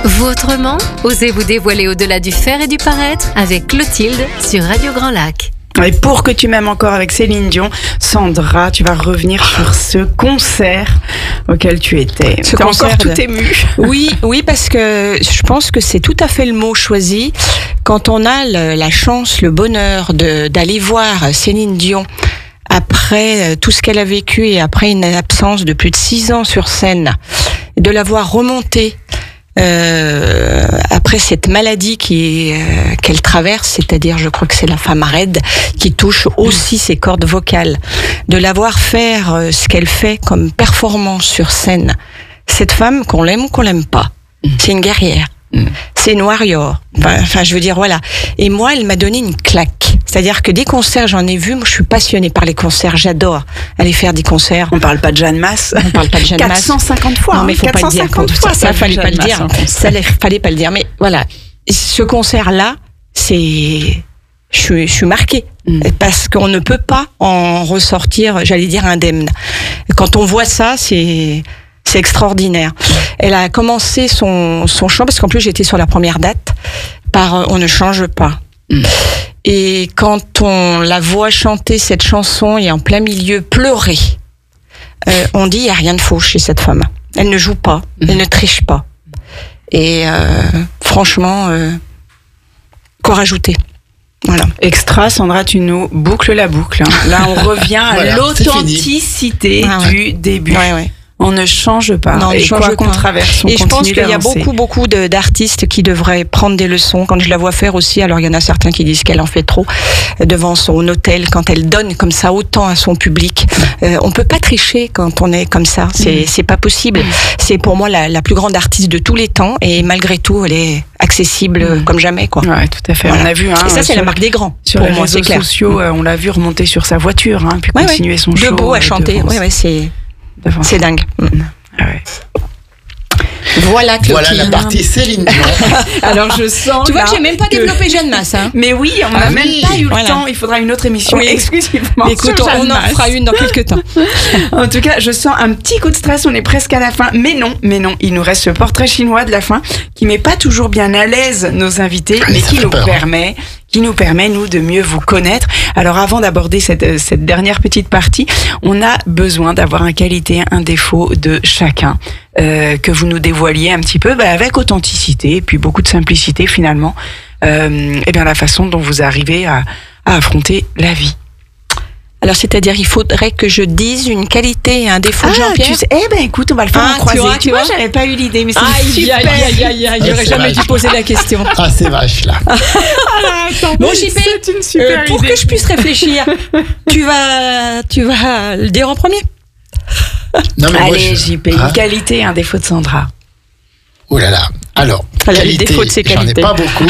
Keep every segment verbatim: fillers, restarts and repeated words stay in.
Vous autrement, osez vous dévoiler au-delà du faire et du paraître avec Clotilde sur Radio Grand Lac. Et pour que tu m'aimes encore avec Céline Dion, Sandra, tu vas revenir sur ce concert auquel tu étais. Ce T'es concert encore tout de... ému. Oui, oui, parce que je pense que c'est tout à fait le mot choisi. Quand on a le, la chance, le bonheur de, d'aller voir Céline Dion après tout ce qu'elle a vécu et après une absence de plus de six ans sur scène, de la voir remonter Euh, après cette maladie qui, euh, qu'elle traverse, c'est-à-dire je crois que c'est la femme raide qui touche aussi ses cordes vocales, de la voir faire euh, ce qu'elle fait comme performance sur scène. Cette femme, qu'on l'aime ou qu'on l'aime pas, c'est une guerrière. Mm. C'est une warrior. Enfin, enfin, je veux dire, voilà. Et moi, elle m'a donné une claque. C'est-à-dire que des concerts, j'en ai vu. Moi, je suis passionnée par les concerts. J'adore aller faire des concerts. On parle pas de Jeanne Masse. On parle pas de Jeanne Masse. quatre cent cinquante fois. Non, mais faut pas le dire. fois, ça, ça fallait pas le dire. Ça fallait pas le dire. Mais voilà. Ce concert-là, c'est, je suis, je suis marquée. Mm. Parce qu'on ne peut pas en ressortir, j'allais dire, indemne. Quand on voit ça, c'est, c'est extraordinaire. Elle a commencé son, son chant, parce qu'en plus j'étais sur la première date, par euh, On ne change pas. Mm. Et quand on la voit chanter cette chanson et en plein milieu pleurer, euh, on dit il n'y a rien de faux chez cette femme. Elle ne joue pas, mm. elle ne triche pas. Et euh, franchement, euh, quoi rajouter ? Voilà. Extra, Sandra, tu nous boucles la boucle. Hein. Là, on revient à voilà, l'authenticité ah, ouais. du début. Ouais, ouais. On ne change pas. Non, on et ne change quoi pas. qu'on traverse, on et je pense qu'il y a d'avancer. beaucoup, beaucoup de, d'artistes qui devraient prendre des leçons. Quand je la vois faire aussi, alors il y en a certains qui disent qu'elle en fait trop devant son hôtel, quand elle donne comme ça autant à son public. Euh, on peut pas tricher quand on est comme ça. C'est, mmh. c'est pas possible. Mmh. C'est pour moi la, la plus grande artiste de tous les temps et malgré tout, elle est accessible mmh. comme jamais, quoi. Ouais, tout à fait. Voilà. On a vu. Hein, et ça, c'est sur, la marque des grands. Sur pour les moi, réseaux c'est clair. sociaux, mmh. on l'a vu remonter sur sa voiture, hein, puis ouais, continuer ouais. son show. Debout à chanter. Ouais, ouais, c'est, devant. c'est dingue. Mmh. Ah ouais. Voilà, Clotilde. Voilà la partie Céline Dion. Alors je sens. Tu vois là que j'ai même pas que... développé Jeanne Masse. Hein. Mais oui, on n'a ah même oui. pas eu le voilà. temps. Il faudra une autre émission oui. exclusivement. Écoute, sur on Jeanne en Masse. fera une dans quelques temps. En tout cas, je sens un petit coup de stress. On est presque à la fin, mais non, mais non. Il nous reste ce portrait chinois de la fin qui met pas toujours bien à l'aise nos invités, ah, mais qui nous peur, permet. Hein. qui nous permet, nous, de mieux vous connaître. Alors, avant d'aborder cette, cette dernière petite partie, on a besoin d'avoir un qualité, un défaut de chacun, euh, que vous nous dévoiliez un petit peu, bah, avec authenticité, et puis beaucoup de simplicité, finalement, euh, et bien la façon dont vous arrivez à, à affronter la vie. Alors, c'est-à-dire, il faudrait que je dise une qualité et un défaut de ah, Jean-Pierre. Tu sais, eh ben, écoute, on va le faire ah, en croisé. Tu vois, tu vois, j'avais pas eu l'idée, mais c'est aïe, super. Aïe, aïe, aïe, aïe, j'aurais jamais vache. dû poser la question. Ah, c'est vache, là. Ah, attends, bon, J P, c'est une super euh, pour idée. que je puisse réfléchir, tu vas, tu vas le dire en premier. Non, mais Allez, moi, je... J P, ah. une qualité et un défaut de Sandra. Oh là là. Alors, voilà, qualité, les défauts de ses j'en ai qualités. pas beaucoup.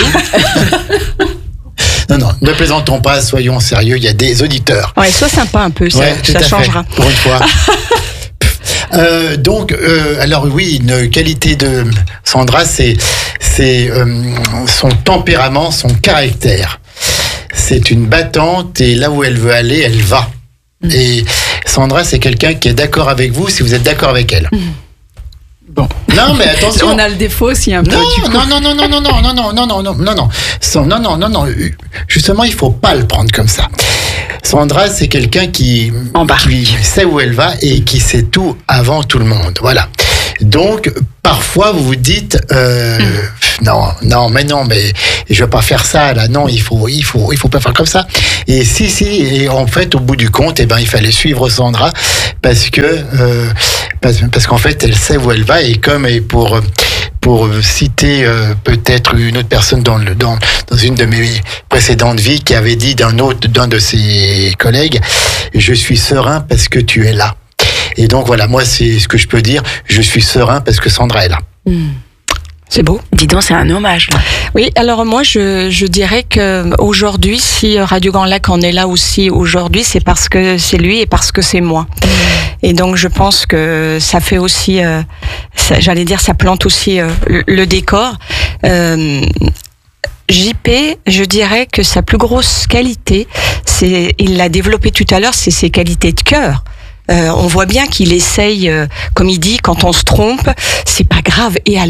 Non, non, ne plaisantons pas, soyons sérieux, il y a des auditeurs. Ouais, sois sympa un peu, ça, ouais, tout ça à changera. Fait, pour une fois. euh, donc, euh, alors oui, une qualité de Sandra, c'est, c'est euh, son tempérament, son caractère. C'est une battante et là où elle veut aller, elle va. Mmh. Et Sandra, c'est quelqu'un qui est d'accord avec vous si vous êtes d'accord avec elle. Mmh. Bon. Non, mais attention. On a le défaut aussi un peu. Non, du coup. non, non, non, non, non, non, non, non, non, non, non, non, non, non, non, non, non. Justement, il faut pas le prendre comme ça. Sandra, c'est quelqu'un qui, qui sait où elle va et qui sait tout avant tout le monde. Voilà. Donc, parfois, vous vous dites, euh, mmh. non, non, mais non, mais je vais pas faire ça, là, non, il faut, il faut, il faut pas faire comme ça. Et si, si, et en fait, au bout du compte, eh ben, il fallait suivre Sandra parce que, euh, parce, parce qu'en fait, elle sait où elle va et comme, et pour, pour citer euh, peut-être une autre personne dans, le, dans, dans une de mes précédentes vies qui avait dit d'un autre, d'un de ses collègues, je suis serein parce que tu es là. Et donc voilà, moi c'est ce que je peux dire, je suis serein parce que Sandra est là. Mmh. C'est beau. Dis donc, c'est un hommage. Là. Oui, alors moi je, je dirais que aujourd'hui, si Radio Grand Lac en est là aussi aujourd'hui, c'est parce que c'est lui et parce que c'est moi. Mmh. Et donc je pense que ça fait aussi, euh, ça, j'allais dire, ça plante aussi euh, le, le décor. Euh, J P, je dirais que sa plus grosse qualité, c'est, il l'a développé tout à l'heure, c'est ses qualités de cœur. Euh, on voit bien qu'il essaye, euh, comme il dit, quand on se trompe, c'est pas grave. Et alors ?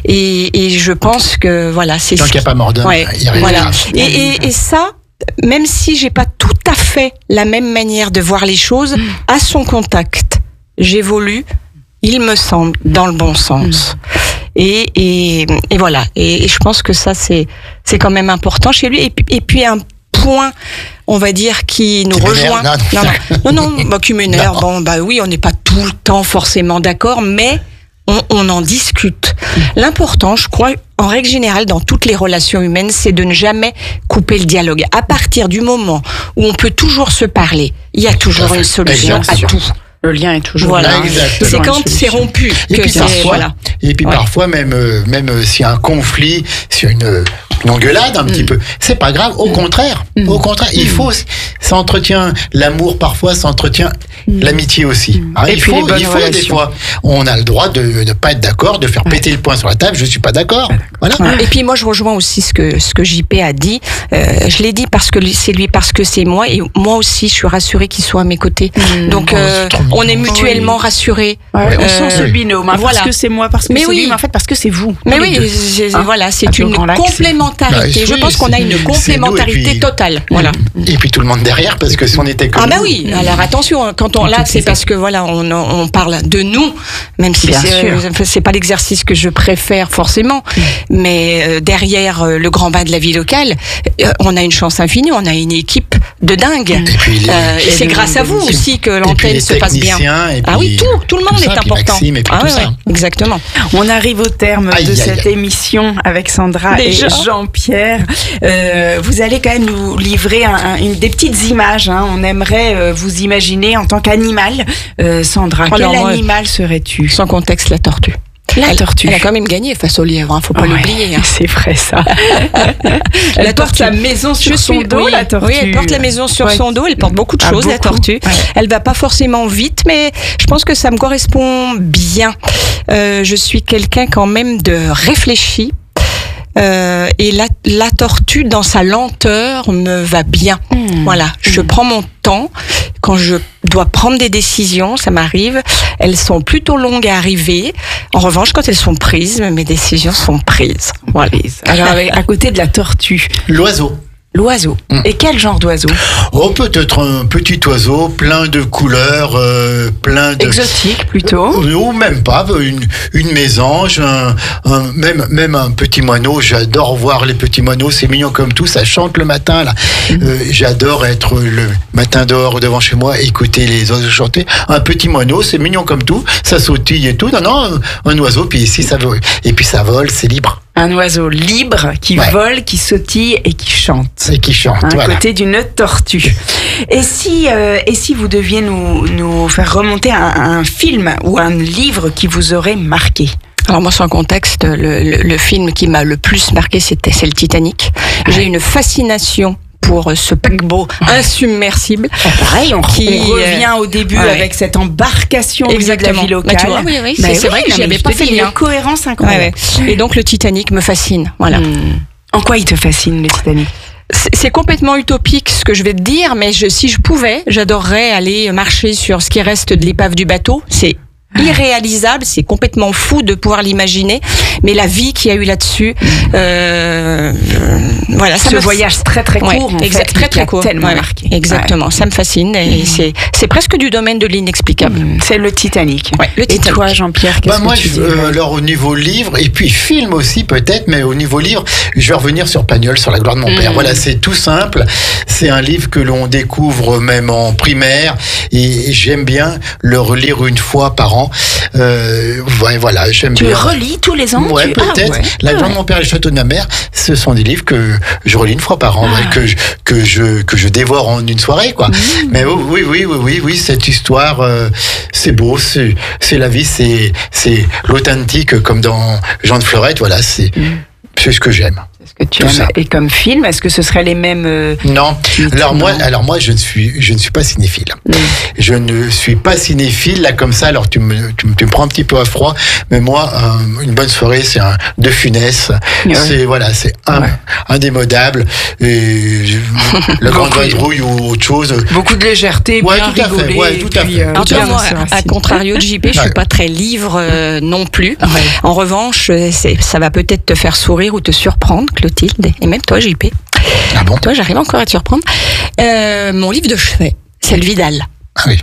Et, et je pense que voilà, c'est tant qu'il n'y a pas mort d'homme, ouais, il y a rien. Voilà. Et, et, et ça, même si j'ai pas tout à fait la même manière de voir les choses, mmh. à son contact, j'évolue, il me semble, dans le bon sens. Mmh. Et, et, et voilà. Et, et je pense que ça, c'est, c'est quand même important chez lui. Et, et puis un point, on va dire, qui nous qui rejoint. Non, non, non, non, non bah, qui m'énerve. Bon, bah oui, on n'est pas tout le temps forcément d'accord, mais on, on en discute. L'important, je crois, en règle générale, dans toutes les relations humaines, c'est de ne jamais couper le dialogue. À partir du moment où on peut toujours se parler, il y a toujours une solution à tout. Le lien est toujours voilà. là. Exactement. C'est quand c'est rompu et que puis c'est parfois, voilà. Et puis ouais. parfois même euh, même euh, s'il y a un conflit, sur une, une engueulade un mm. petit peu, c'est pas grave. Au mm. contraire, mm. au contraire, mm. il faut ça entretient l'amour parfois, ça entretient mm. l'amitié aussi. Mm. Hein, et il puis faut, il faut des fois, on a le droit de ne pas être d'accord, de faire ouais. péter le poing sur la table. Je suis pas d'accord. Voilà. Ouais. Et puis moi je rejoins aussi ce que ce que J P a dit. Euh, je l'ai dit parce que c'est lui, parce que c'est moi, et moi aussi je suis rassurée qu'il soit à mes côtés. Mm. Donc euh, on est mutuellement oui. rassurés. Ouais, on euh, sent ce binôme. Hein, voilà. Parce que c'est moi, parce que mais c'est oui. lui, mais en fait parce que c'est vous. Mais oui, c'est, hein voilà, c'est une complémentarité. Bah, je oui, pense qu'on a une complémentarité puis, totale. Voilà. Et puis tout le monde derrière, parce que si on était comme ah bah nous, oui. Alors attention, quand on là, c'est parce que voilà, on, on parle de nous, même si c'est, c'est pas l'exercice que je préfère forcément, mais euh, derrière euh, le grand bain de la vie locale, euh, on a une chance infinie, on a une équipe de dingue. Et puis les, euh, et c'est grâce à vous aussi que l'antenne se passe bien. Ah oui, tout, tout le monde est important. Maxime, et puis ah tout ouais, ça. Ouais, exactement. On arrive au terme aïe, de aïe, cette aïe. émission avec Sandra Déjà. et Jean-Pierre. Euh, vous allez quand même nous livrer un, un, une, des petites images. Hein. On aimerait euh, vous imaginer en tant qu'animal. Euh, Sandra, oh, quel non, animal ouais. serais-tu ? Sans contexte, la tortue. La elle, tortue. Elle a quand même gagné face au lièvre, hein, faut pas ouais, l'oublier. Hein. C'est vrai ça. elle la porte la maison sur Je son suis, dos, oui, la tortue. Oui, elle porte la maison sur ouais. son dos, elle porte beaucoup de ah, choses, beaucoup. la tortue. Ouais. Elle va pas forcément vite, mais je pense que ça me correspond bien. Euh, je suis quelqu'un quand même de réfléchi. Euh, et la, la tortue, dans sa lenteur, me va bien. Mmh. Voilà, je mmh. prends mon temps. Quand je dois prendre des décisions, ça m'arrive. Elles sont plutôt longues à arriver. En revanche, quand elles sont prises, mes décisions sont prises. Voilà. Alors, à côté de la tortue, l'oiseau. L'oiseau. Mmh. Et quel genre d'oiseau ? Oh, peut-être un petit oiseau, plein de couleurs, euh, plein de... Exotique, plutôt ? Ou même pas, une, une mésange, un, un, même, même un petit moineau. J'adore voir les petits moineaux, c'est mignon comme tout, ça chante le matin, là. Mmh. Euh, j'adore être le matin dehors, devant chez moi, écouter les oiseaux chanter. Un petit moineau, c'est mignon comme tout, ça sautille et tout. Non, non, un, un oiseau, puis ici, ça vole. Et puis ça vole, c'est libre. Un oiseau libre qui ouais. vole, qui sautille et qui chante. Et qui chante, à voilà. côté d'une tortue. Et si, euh, et si vous deviez nous, nous faire remonter un, un film ou un livre qui vous aurait marqué ? Alors moi, sans contexte, le, le, le film qui m'a le plus marqué, c'était, c'est le Titanic. Ouais. J'ai une fascination pour ce paquebot insubmersible. Ah, pareil, on, qui, on revient au début ouais. avec cette embarcation Exactement. de la vie locale. Bah, tu vois, oui, oui, c'est, c'est oui, vrai que j'y avais pas fait une cohérence incroyable. Ouais, ouais. Et donc le Titanic me fascine. Voilà. Hmm. En quoi il te fascine, le Titanic ? C'est, c'est complètement utopique ce que je vais te dire, mais je, si je pouvais, j'adorerais aller marcher sur ce qui reste de l'épave du bateau. C'est irréalisable, c'est complètement fou de pouvoir l'imaginer, mais la vie qu'il y a eu là-dessus, euh, euh, voilà, ça ce me voyage très très court, ouais, en exact, fait, très très court, tellement ouais, marqué. Exactement, ouais. Ça me fascine et mmh. c'est c'est presque du domaine de l'inexplicable. Mmh. C'est le Titanic. Ouais, le Titanic. Et toi, Jean-Pierre, qu'est-ce bah, moi, que tu je, dis euh, alors au niveau livre et puis film aussi peut-être, mais au niveau livre, je vais revenir sur Pagnol, sur la gloire de mon mmh. père. Voilà, c'est tout simple. C'est un livre que l'on découvre même en primaire et j'aime bien le relire une fois par an. Euh, Ouais, voilà, j'aime tu bien. Tu relis tous les ans Ouais, tu... peut-être. Ah, ouais. La ah, Gloire ouais. de mon père et le Château de ma mère, ce sont des livres que je relis une fois par an, ah. ouais, que, je, que, je, que je dévore en une soirée, quoi. Mmh. Mais oui, oui, oui, oui, oui, cette histoire, euh, c'est beau, c'est, c'est la vie, c'est, c'est l'authentique, comme dans Jean de Fleurette, voilà, c'est, mmh. c'est ce que j'aime. ce que tu aimes. Et comme film, est-ce que ce serait les mêmes euh, Non. Alors moi, alors moi, je ne suis, je ne suis pas cinéphile. Mm. Je ne suis pas cinéphile là comme ça. Alors tu me, tu me, tu me prends un petit peu à froid, mais moi, euh, une bonne soirée, c'est un De Funès. Ouais. C'est voilà, c'est un, ouais. indémodable. Et le Grand Vadrouille ou autre chose. Beaucoup de légèreté, ouais, bien tout rigoler. À fait, ouais, tout à fait. Euh, tout à moi, à contrario de J P, je suis pas très livre euh, non plus. Ouais. En revanche, c'est, ça va peut-être te faire sourire ou te surprendre, Clotilde, et même toi, J P. Ah bon? Toi, j'arrive encore à te surprendre. Euh, mon livre de chevet, c'est le Vidal. Ah oui.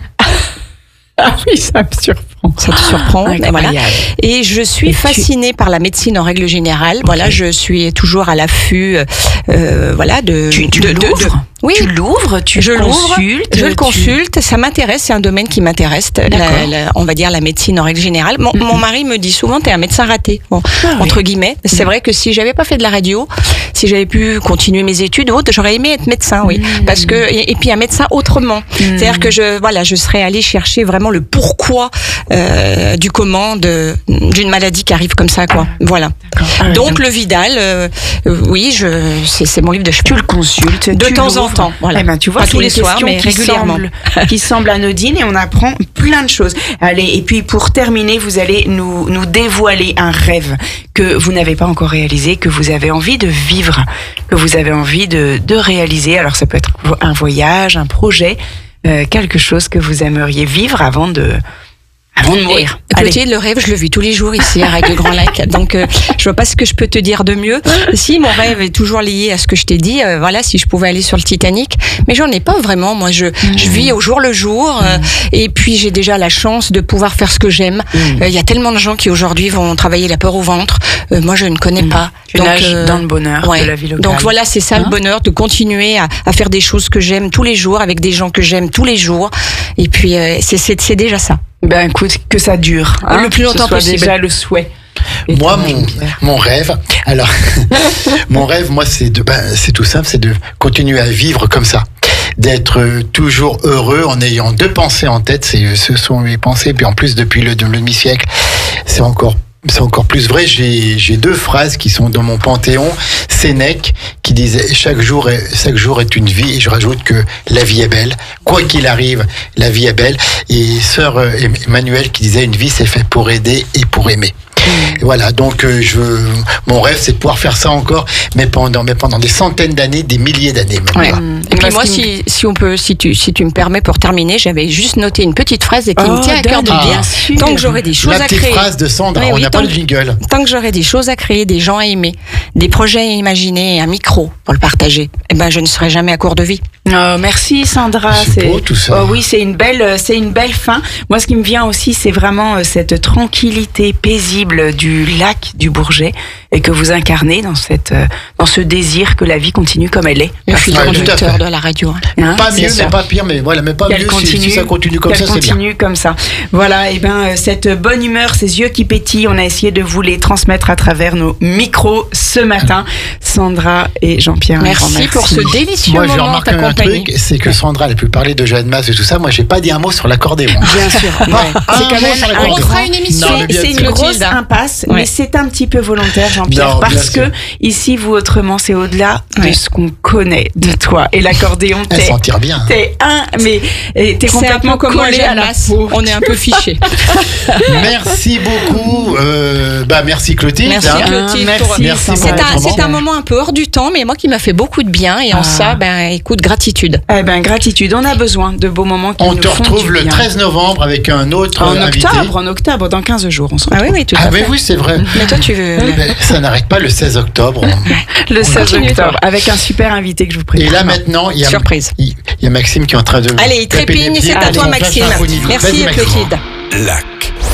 Ah oui, ça me surprend. Ça te surprend, mais voilà. Et je suis et fascinée tu... par la médecine en règle générale. Okay. Voilà, je suis toujours à l'affût, euh, voilà, de. Tu, tu de, l'ouvres de, de... Oui. Tu l'ouvres, tu je le consultes. Je le tu... consulte, ça m'intéresse, c'est un domaine qui m'intéresse. La, la, on va dire la médecine en règle générale. Mon, mm-hmm. mon mari me dit souvent, t'es un médecin raté, bon, ah, entre oui. guillemets. C'est mm-hmm. vrai que si j'avais pas fait de la radio, si j'avais pu continuer mes études ou autre, j'aurais aimé être médecin, oui, mm-hmm. parce que et, et puis un médecin autrement. Mm-hmm. C'est-à-dire que je, voilà, je serais allée chercher vraiment le pourquoi euh, du comment de, d'une maladie qui arrive comme ça, quoi. Voilà. Ah, donc le Vidal, euh, oui, je, c'est, c'est mon livre de chevet. Tu le consultes de tu temps l'ouvres. en temps. Voilà. Eh ben, tu vois, pas tous les soirs, mais qui régulièrement. Semblent, qui semblent anodines et on apprend plein de choses. Allez, et puis pour terminer, vous allez nous, nous dévoiler un rêve que vous n'avez pas encore réalisé, que vous avez envie de vivre, que vous avez envie de, de réaliser. Alors ça peut être un voyage, un projet, euh, quelque chose que vous aimeriez vivre avant de... Avant de mourir. Clotilde, le rêve, je le vis tous les jours ici à Radio Grand Lac. Donc, euh, je vois pas ce que je peux te dire de mieux. Si mon rêve est toujours lié à ce que je t'ai dit, euh, voilà, si je pouvais aller sur le Titanic, mais j'en ai pas vraiment. Moi, je, mmh. je vis au jour le jour, euh, mmh. et puis j'ai déjà la chance de pouvoir faire ce que j'aime. Il mmh. euh, y a tellement de gens qui aujourd'hui vont travailler la peur au ventre. Euh, moi, je ne connais mmh. pas. Tu nages euh, dans le bonheur ouais. de la vie locale. Donc voilà, c'est ça hein? le bonheur, de continuer à, à faire des choses que j'aime tous les jours avec des gens que j'aime tous les jours. Et puis, euh, c'est, c'est, c'est déjà ça. Ben écoute, que ça dure, hein, le plus longtemps possible. C'est déjà le souhait. Et moi, mon, mon rêve, alors, mon rêve, moi, c'est de, ben, c'est tout simple, c'est de continuer à vivre comme ça, d'être toujours heureux en ayant deux pensées en tête. C'est, ce sont mes pensées, puis en plus depuis le, le demi-siècle, c'est encore. C'est encore plus vrai, j'ai, j'ai deux phrases qui sont dans mon panthéon. Sénèque, qui disait « Chaque jour est, chaque jour est une vie », et je rajoute que la vie est belle. Quoi qu'il arrive, la vie est belle. Et sœur Emmanuelle qui disait « Une vie, c'est fait pour aider et pour aimer ». Et voilà, donc euh, je, mon rêve, c'est de pouvoir faire ça encore, mais pendant, mais pendant des centaines d'années, des milliers d'années. Ouais. Mmh. Et puis moi, si, si on peut, si tu, si tu me permets pour terminer, j'avais juste noté une petite phrase et qui oh, me tient à cœur de ah, dire. Sûr. Tant que j'aurai des choses La à créer. La petite phrase de Sandra, ouais, on n'a oui, pas le jingle. Tant que j'aurai des choses à créer, des gens à aimer, des projets à imaginer, un micro pour le partager, eh ben je ne serai jamais à court de vie. Oh, merci Sandra. C'est, c'est beau tout ça. Oh, oui, c'est une belle, c'est une belle fin. Moi, ce qui me vient aussi, c'est vraiment cette tranquillité paisible du lac du Bourget et que vous incarnez dans cette, dans ce désir que la vie continue comme elle est. Le fil conducteur de la radio. Hein, pas mieux, mais pas pire, mais voilà, mais pas mieux continue, si, si ça continue comme ça, c'est bien. continue comme ça. Voilà, et ben cette bonne humeur, ces yeux qui pétillent, on a essayé de vous les transmettre à travers nos micros ce matin. Sandra et Jean-Pierre. Merci, merci. pour ce délicieux moi, moment. Moi, j'ai remarqué un truc, c'est que Sandra, elle a pu parler de Jeanne Masse et tout ça. Moi, j'ai pas dit un mot sur l'accordéon. Bien sûr. Ouais. C'est quand même. On refera une émission. Non, c'est, c'est une grosse impasse, ouais. mais c'est un petit peu volontaire, Jean-Pierre, non, parce que ici, vous autrement, c'est au-delà ouais. de ce qu'on connaît de toi. Et l'accordéon, elle t'es, s'en tire bien. T'es un, mais t'es complètement collé à la peau. On est un peu fiché. Merci beaucoup. Euh, bah merci Clotilde. Merci hein. Clotilde. Merci. Pour... merci c'est, un, c'est un moment un peu hors du temps, mais moi qui m'a fait beaucoup de bien. Et en ah. ça, ben écoute, gratitude. Eh ben gratitude. On a besoin de beaux moments qui on nous te font retrouve du le bien. treize novembre avec un autre en invité. octobre, en octobre, dans quinze jours, on se retrouve. Ah oui, oui, tout ah à fait. Ah oui, c'est vrai. Mais toi, tu veux. Mais ça n'arrête pas le seize octobre. On... Le seize octobre, avec un super invité que je vous prépare. Et là maintenant, il y a surprise. Il y a Maxime qui est en train de. Allez, il trépigne, c'est à toi, Maxime. Merci, Clotilde. Lac.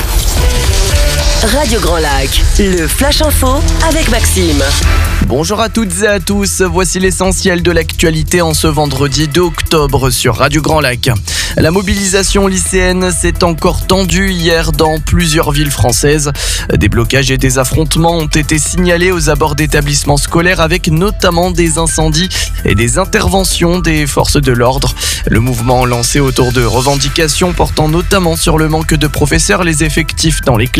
Radio Grand Lac, le Flash Info avec Maxime. Bonjour à toutes et à tous, voici l'essentiel de l'actualité en ce vendredi deux octobre sur Radio Grand Lac. La mobilisation lycéenne s'est encore tendue hier dans plusieurs villes françaises. Des blocages et des affrontements ont été signalés aux abords d'établissements scolaires avec notamment des incendies et des interventions des forces de l'ordre. Le mouvement lancé autour de revendications portant notamment sur le manque de professeurs, les effectifs dans les classes et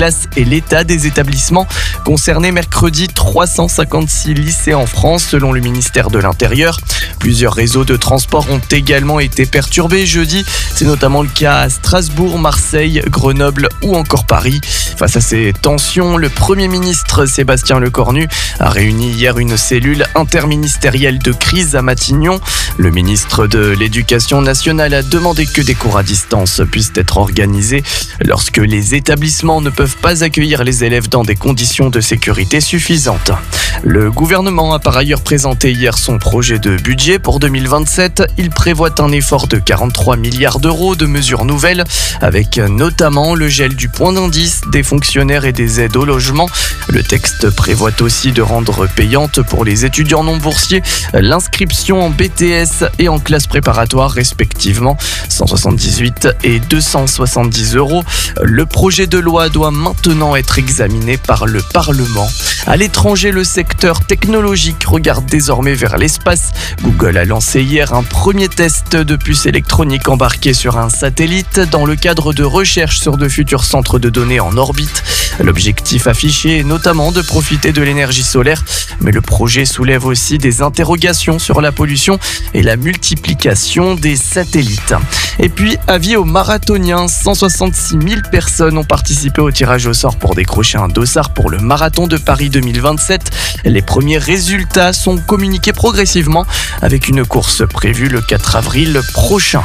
l'état des établissements concernés mercredi. trois cent cinquante-six lycées en France selon le ministère de l'Intérieur. Plusieurs réseaux de transport ont également été perturbés jeudi. C'est notamment le cas à Strasbourg, Marseille, Grenoble ou encore Paris. Face à ces tensions, le Premier ministre Sébastien Lecornu a réuni hier une cellule interministérielle de crise à Matignon. Le ministre de l'Éducation nationale a demandé que des cours à distance puissent être organisés lorsque les établissements ne peuvent pas accueillir les élèves dans des conditions de sécurité suffisantes. Le gouvernement a par ailleurs présenté hier son projet de budget pour deux mille vingt-sept. Il prévoit un effort de quarante-trois milliards d'euros de mesures nouvelles, avec notamment le gel du point d'indice, des fonctionnaires et des aides au logement. Le texte prévoit aussi de rendre payante pour les étudiants non boursiers l'inscription en B T S et en classe préparatoire respectivement cent soixante-dix-huit et deux cent soixante-dix euros. Le projet de loi doit maintenant être examiné par le Parlement. À l'étranger, le secteur technologique regarde désormais vers l'espace. Google a lancé hier un premier test de puce électronique embarquée sur un satellite dans le cadre de recherches sur de futurs centres de données en orbite. L'objectif affiché est notamment de profiter de l'énergie solaire, mais le projet soulève aussi des interrogations sur la pollution et la multiplication des satellites. Et puis, avis aux marathoniens, cent soixante-six mille personnes ont participé au tirage au sort pour décrocher un dossard pour le marathon de Paris deux mille vingt-sept. Les premiers résultats sont communiqués progressivement avec une course prévue le quatre avril prochain.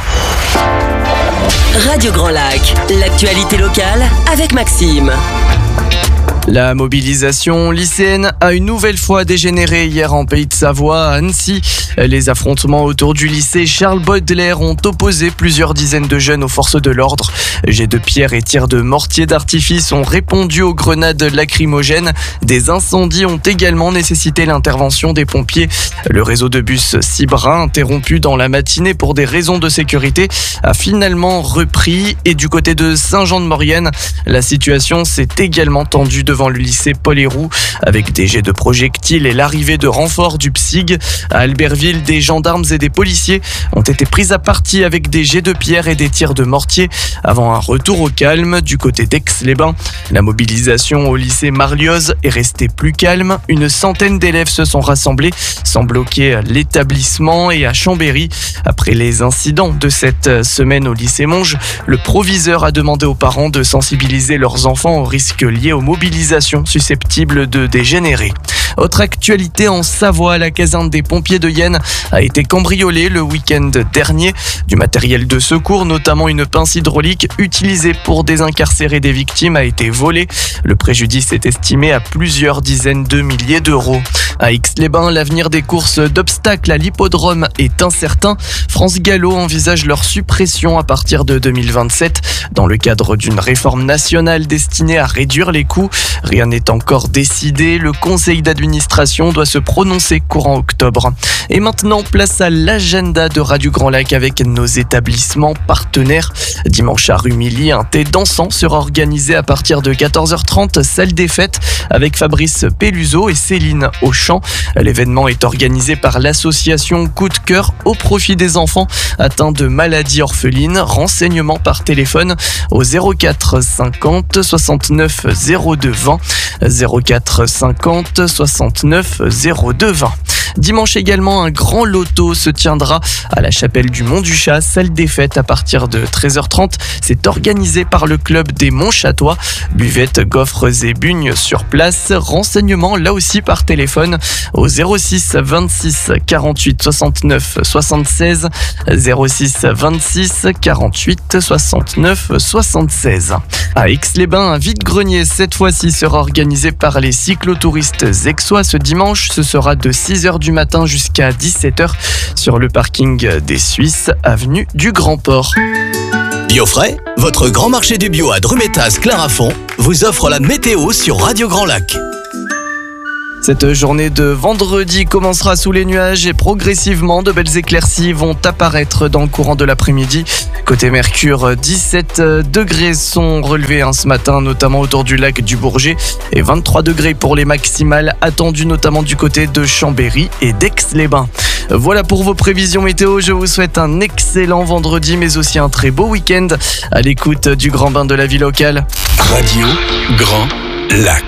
Radio Grand Lac, l'actualité locale avec Maxime. La mobilisation lycéenne a une nouvelle fois dégénéré hier en Pays de Savoie, à Annecy. Les affrontements autour du lycée Charles Baudelaire ont opposé plusieurs dizaines de jeunes aux forces de l'ordre. Jets de pierre et tirs de mortier d'artifice ont répondu aux grenades lacrymogènes. Des incendies ont également nécessité l'intervention des pompiers. Le réseau de bus Cibra, interrompu dans la matinée pour des raisons de sécurité, a finalement repris. Et du côté de Saint-Jean-de-Maurienne, la situation s'est également tendue devant devant le lycée Paul Héroux avec des jets de projectiles et l'arrivée de renforts du P S I G. À Albertville, des gendarmes et des policiers ont été pris à partie avec des jets de pierre et des tirs de mortier avant un retour au calme du côté d'Aix-les-Bains. La mobilisation au lycée Marlioz est restée plus calme. Une centaine d'élèves se sont rassemblés sans bloquer l'établissement. Et à Chambéry, après les incidents de cette semaine au lycée Monge, le proviseur a demandé aux parents de sensibiliser leurs enfants aux risques liés aux mobilisations susceptibles de dégénérer. Autre actualité en Savoie, la caserne des pompiers de Yenne a été cambriolée le week-end dernier. Du matériel de secours, notamment une pince hydraulique utilisée pour désincarcérer des victimes, a été volé. Le préjudice est estimé à plusieurs dizaines de milliers d'euros. À Aix-les-Bains, l'avenir des courses d'obstacles à l'hippodrome est incertain. France Gallo envisage leur suppression à partir de deux mille vingt-sept dans le cadre d'une réforme nationale destinée à réduire les coûts. Rien n'est encore décidé. Le conseil d'administration doit se prononcer courant octobre. Et maintenant, place à l'agenda de Radio Grand Lac avec nos établissements partenaires. Dimanche à Rumilly, un thé dansant sera organisé à partir de quatorze heures trente, salle des fêtes, avec Fabrice Peluso et Céline Auchan. L'événement est organisé par l'association Coup de cœur au profit des enfants atteints de maladies orphelines. Renseignements par téléphone au zéro quatre cinquante soixante-neuf zéro deux vingt, zéro quatre cinquante soixante-neuf zéro deux vingt. Dimanche également, un grand loto se tiendra à la chapelle du Mont-du-Chat, salle des fêtes à partir de treize heures trente. C'est organisé par le club des Montchatois. Buvette, gaufres et bugnes sur place. Renseignements là aussi par téléphone au zéro six vingt-six quarante-huit soixante-neuf soixante-seize, zéro six vingt-six quarante-huit soixante-neuf soixante-seize. À Aix-les-Bains, un vide-grenier cette fois-ci sera organisé par les cyclotouristes aixois ce dimanche. Ce sera de six heures du matin jusqu'à dix-sept heures sur le parking des Suisses, avenue du Grand Port. Biofrais, votre grand marché du bio à Drumettaz-Clarafond, vous offre la météo sur Radio Grand Lac. Cette journée de vendredi commencera sous les nuages et progressivement de belles éclaircies vont apparaître dans le courant de l'après-midi. Côté Mercure, dix-sept degrés sont relevés hein, ce matin, notamment autour du lac du Bourget, et vingt-trois degrés pour les maximales attendues notamment du côté de Chambéry et d'Aix-les-Bains. Voilà pour vos prévisions météo. Je vous souhaite un excellent vendredi, mais aussi un très beau week-end à l'écoute du grand bain de la vie locale. Radio Grand Lac.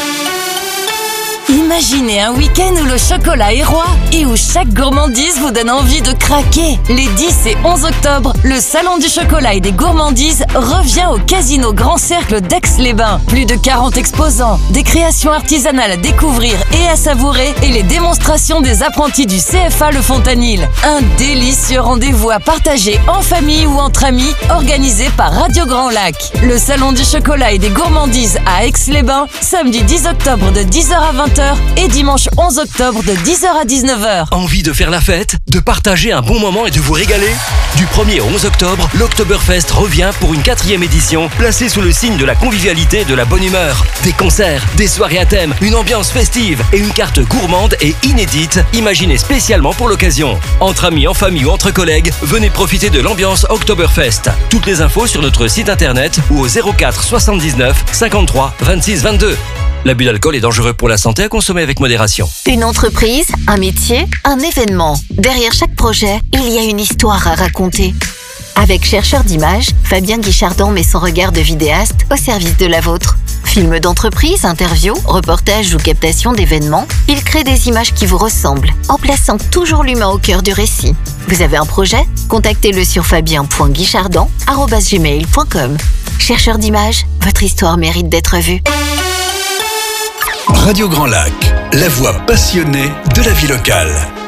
Imaginez un week-end où le chocolat est roi et où chaque gourmandise vous donne envie de craquer. Les dix et onze octobre, le Salon du chocolat et des gourmandises revient au Casino Grand Cercle d'Aix-les-Bains. Plus de quarante exposants, des créations artisanales à découvrir et à savourer et les démonstrations des apprentis du C F A Le Fontanil. Un délicieux rendez-vous à partager en famille ou entre amis, organisé par Radio Grand Lac. Le Salon du chocolat et des gourmandises à Aix-les-Bains, samedi dix octobre de dix heures à vingt heures et dimanche onze octobre de dix heures à dix-neuf heures. Envie de faire la fête, de partager un bon moment et de vous régaler ? Du premier au onze octobre, l'Oktoberfest revient pour une quatrième édition, placée sous le signe de la convivialité et de la bonne humeur. Des concerts, des soirées à thème, une ambiance festive et une carte gourmande et inédite, imaginée spécialement pour l'occasion. Entre amis, en famille ou entre collègues, venez profiter de l'ambiance Oktoberfest. Toutes les infos sur notre site internet ou au zéro quatre soixante-dix-neuf cinquante-trois vingt-six vingt-deux. L'abus d'alcool est dangereux pour la santé, à consommer avec modération. Une entreprise, un métier, un événement. Derrière chaque projet, il y a une histoire à raconter. Avec Chercheur d'images, Fabien Guichardon met son regard de vidéaste au service de la vôtre. Films d'entreprise, interviews, reportages ou captations d'événements, il crée des images qui vous ressemblent, en plaçant toujours l'humain au cœur du récit. Vous avez un projet ? Contactez-le sur fabien point guichardon arobase gmail point com. Chercheur d'images, votre histoire mérite d'être vue. Radio Grand Lac, la voix passionnée de la vie locale.